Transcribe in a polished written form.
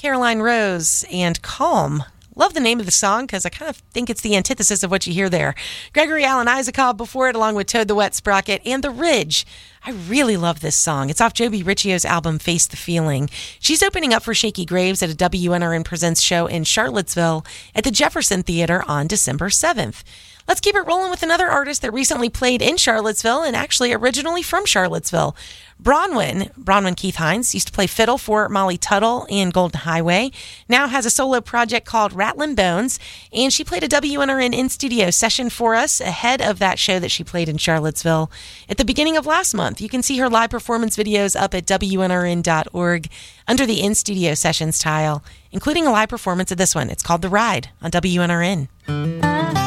Caroline Rose and Calm. Love the name of the song because I kind of think it's the antithesis of what you hear there. Gregory Alan Isakov before it, along with Toad the Wet Sprocket and The Ridge. I really love this song. It's off Joby Riccio's album Face the Feeling. She's opening up for Shaky Graves at a WNRN Presents show in Charlottesville at the Jefferson Theater on December 7th. Let's keep it rolling with another artist that recently played in Charlottesville and actually originally from Charlottesville. Bronwyn Keith Hines used to play fiddle for Molly Tuttle and Golden Highway, now has a solo project called Rattlin' Bones, and she played a WNRN in-studio session for us ahead of that show that she played in Charlottesville at the beginning of last month. You can see her live performance videos up at WNRN.org under the in-studio sessions tile, including a live performance of this one. It's called The Ride on WNRN.